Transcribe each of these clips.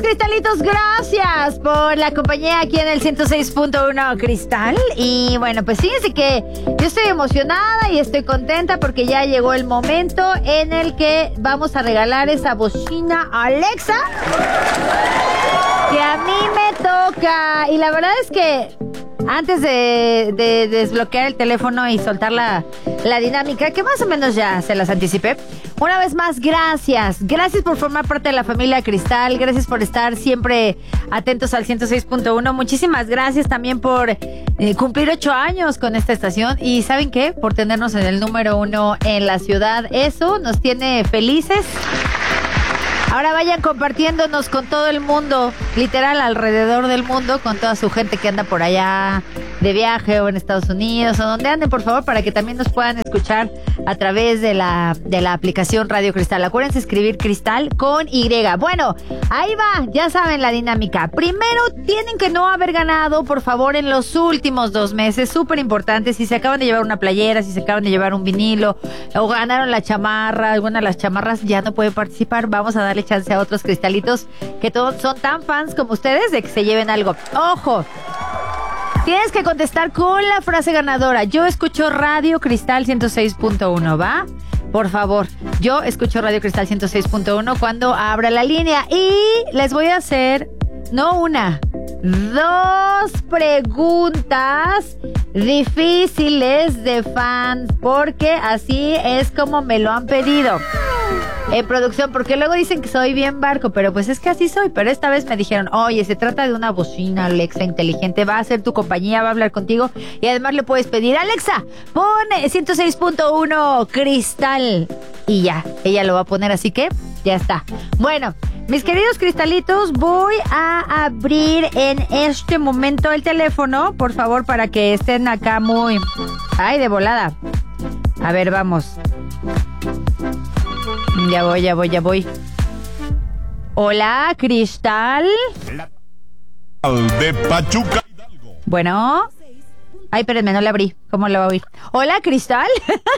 cristalitos, gracias por la compañía aquí en el 106.1 Cristal. Y bueno, pues fíjense que yo estoy emocionada y estoy contenta porque ya llegó el momento en el que vamos a regalar esa bocina Alexa que a mí me toca. Y la verdad es que antes de desbloquear el teléfono y soltar la dinámica, que más o menos ya se las anticipé, una vez más, gracias. Gracias por formar parte de la familia Cristal. Gracias por estar siempre atentos al 106.1. Muchísimas gracias también por cumplir 8 años con esta estación. Y ¿saben qué? Por tenernos en el número 1 en la ciudad. Eso nos tiene felices. Ahora vayan compartiéndonos con todo el mundo, literal alrededor del mundo, con toda su gente que anda por allá de viaje o en Estados Unidos o donde anden, por favor, para que también nos puedan escuchar a través de la aplicación Radio Cristal. Acuérdense escribir Cristal con Y. Bueno, ahí va, ya saben la dinámica. Primero tienen que no haber ganado, por favor, en los últimos 2 meses, súper importante. Si se acaban de llevar una playera, si se acaban de llevar un vinilo o ganaron la chamarra, alguna de las chamarras, ya no pueden participar. Vamos a darle chance a otros cristalitos que todos son tan fans como ustedes de que se lleven algo. ¡Ojo! Tienes que contestar con la frase ganadora. Yo escucho Radio Cristal 106.1, ¿va? Por favor, yo escucho Radio Cristal 106.1 cuando abra la línea. Y les voy a hacer, no una, 2 preguntas difíciles de fans, porque así es como me lo han pedido en producción, porque luego dicen que soy bien barco, pero pues es que así soy. Pero esta vez me dijeron, oye, se trata de una bocina Alexa inteligente, va a ser tu compañía, va a hablar contigo y además le puedes pedir, Alexa, pon 106.1 Cristal, y ya, ella lo va a poner, así que ya está. Bueno, mis queridos cristalitos, voy a abrir en este momento el teléfono, por favor, para que estén acá muy... Ay, de volada. A ver, vamos. Ya voy. Hola, Cristal. De Pachuca. Bueno. Ay, espérenme, no le abrí. ¿Cómo le va a oír? Hola, Cristal.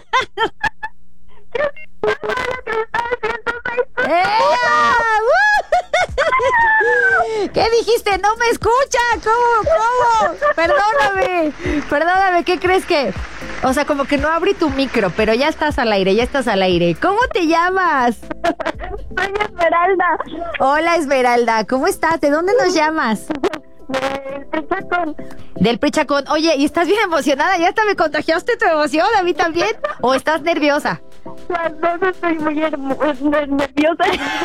¿Qué dijiste? No me escucha. ¿Cómo? Perdóname, ¿qué crees que? O sea, como que no abrí tu micro, pero ya estás al aire. ¿Cómo te llamas? Soy Esmeralda. Hola, Esmeralda, ¿cómo estás? ¿De dónde nos llamas? Del Prichacón. Del Prichacón. Oye, ¿y estás bien emocionada? ¿Ya hasta me contagiaste tu emoción? ¿A mí también? ¿O estás nerviosa? Las dos estoy muy nerviosa.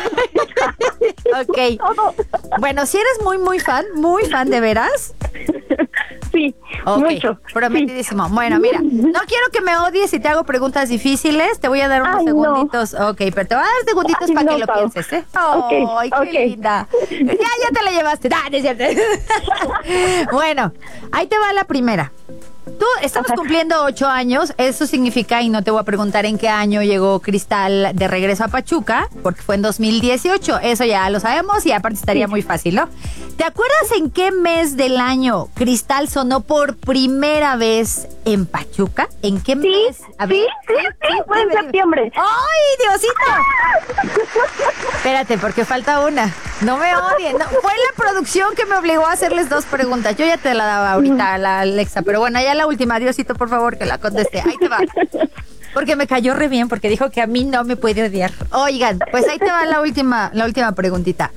Ok. Bueno, si eres muy fan de veras. Sí, okay, mucho. Prometidísimo. Sí. Bueno, mira, no quiero que me odies si te hago preguntas difíciles. Te voy a dar unos segunditos. No. Ok, pero te voy a dar segunditos para que lo pienses, ¿eh? Ay, qué linda. Ya te la llevaste. No es cierto. Bueno, ahí te va la primera. Tú, estamos cumpliendo 8 años, eso significa, y no te voy a preguntar en qué año llegó Cristal de regreso a Pachuca, porque fue en 2018, eso ya lo sabemos y aparte estaría muy fácil, ¿no? ¿Te acuerdas en qué mes del año Cristal sonó por primera vez en Pachuca? ¿En qué mes? Sí, fue en septiembre. ¡Ay, Diosito! Espérate, porque falta una. No me odien. No, fue la producción que me obligó a hacerles 2 preguntas. Yo ya te la daba ahorita a la Alexa, pero bueno, ya la última, Diosito, por favor, que la conteste. Ahí te va. Porque me cayó re bien, porque dijo que a mí no me puede odiar. Oigan, pues ahí te va la última preguntita.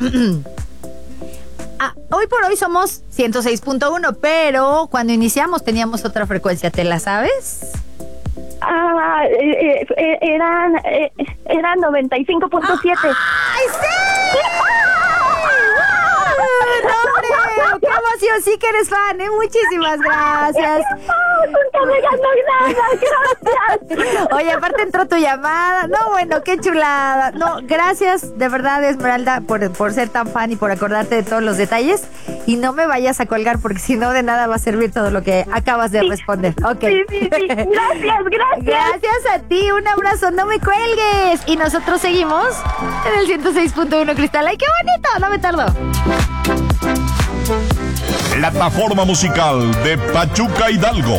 Hoy por hoy somos 106.1, pero cuando iniciamos teníamos otra frecuencia, ¿te la sabes? Eran 95.7. ¡Ay, sí! ¡No, hombre! ¡Qué emoción! Sí que eres fan, ¿eh? Muchísimas gracias. Nunca me ganó nada, gracias. Oye, aparte entró tu llamada. No, bueno, qué chulada. No, gracias de verdad, Esmeralda, por ser tan fan y por acordarte de todos los detalles. Y no me vayas a colgar, porque si no, de nada va a servir todo lo que acabas de responder. Ok. Sí. Gracias. Gracias a ti, un abrazo, no me cuelgues. Y nosotros seguimos en el 106.1 Cristal. ¡Ay, qué bonito! No me tardo. Plataforma musical de Pachuca Hidalgo.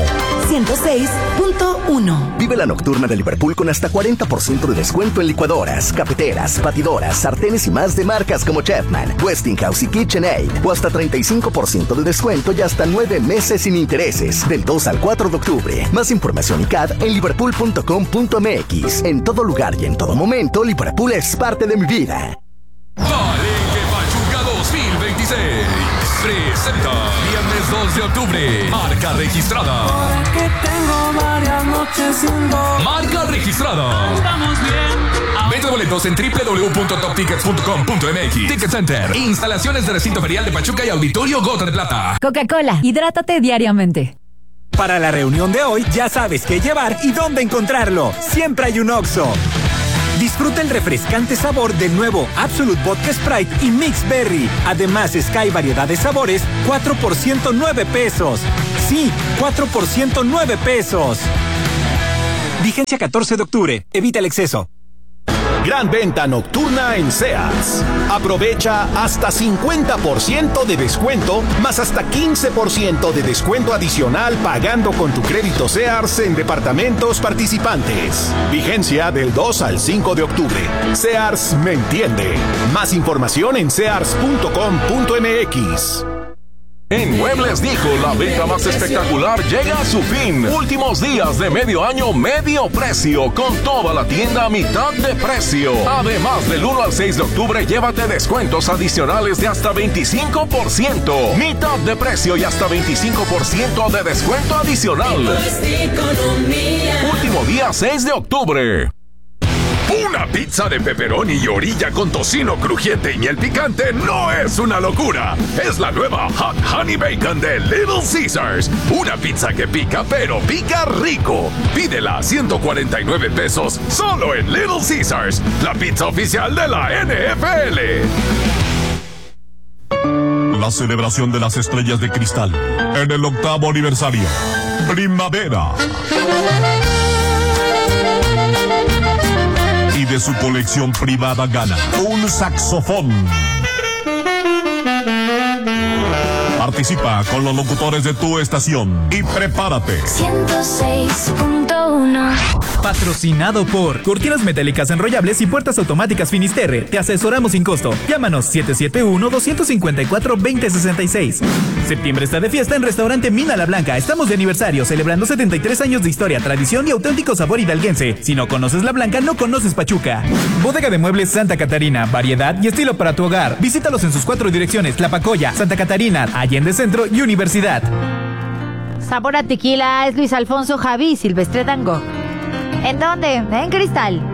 106.1. Vive la nocturna de Liverpool con hasta 40% de descuento en licuadoras, cafeteras, batidoras, sartenes y más de marcas como Chefman, Westinghouse y KitchenAid. O hasta 35% de descuento y hasta 9 meses sin intereses. Del 2 al 4 de octubre. Más información y CAD en liverpool.com.mx. En todo lugar y en todo momento, Liverpool es parte de mi vida. Palenque Pachuca 2026 presenta viernes 2 de octubre. Marca registrada. Porque tengo varias noches sin dormir. Marca registrada. Estamos bien. Vende boletos en www.toptickets.com.mx. Ticket Center. Instalaciones de recinto ferial de Pachuca y Auditorio Gota de Plata. Coca-Cola, hidrátate diariamente. Para la reunión de hoy ya sabes qué llevar y dónde encontrarlo. Siempre hay un Oxxo. Disfruta el refrescante sabor del nuevo Absolute Vodka Sprite y Mix Berry. Además, Sky variedad de sabores, 4 por 109 pesos. Sí, 4 por 109 pesos. Vigencia 14 de octubre. Evita el exceso. Gran venta nocturna en Sears. Aprovecha hasta 50% de descuento, más hasta 15% de descuento adicional pagando con tu crédito Sears en departamentos participantes. Vigencia del 2 al 5 de octubre. Sears me entiende. Más información en sears.com.mx. En Muebles Dijo, la venta más espectacular llega a su fin. Últimos días de medio año, medio precio, con toda la tienda a mitad de precio. Además, del 1 al 6 de octubre, llévate descuentos adicionales de hasta 25%. Mitad de precio y hasta 25% de descuento adicional. Último día, 6 de octubre. Una pizza de pepperoni y orilla con tocino crujiente y miel picante no es una locura. Es la nueva Hot Honey Bacon de Little Caesars. Una pizza que pica, pero pica rico. Pídela a 149 pesos solo en Little Caesars, la pizza oficial de la NFL. La celebración de las estrellas de cristal en el 8º aniversario. Primavera. Y de su colección privada gana un saxofón. Participa con los locutores de tu estación y prepárate. 106.1. Patrocinado por Cortinas Metálicas Enrollables y Puertas Automáticas Finisterre. Te asesoramos sin costo. Llámanos 771-254-2066. Septiembre está de fiesta en Restaurante Mina La Blanca. Estamos de aniversario, celebrando 73 años de historia, tradición y auténtico sabor hidalguense. Si no conoces La Blanca, no conoces Pachuca. Bodega de Muebles Santa Catarina. Variedad y estilo para tu hogar. Visítalos en sus 4 direcciones: Tlapacoya, Santa Catarina, Allende Centro y Universidad. Sabor a tequila es Luis Alfonso Javí Silvestre Dango. ¿En dónde? En Cristal.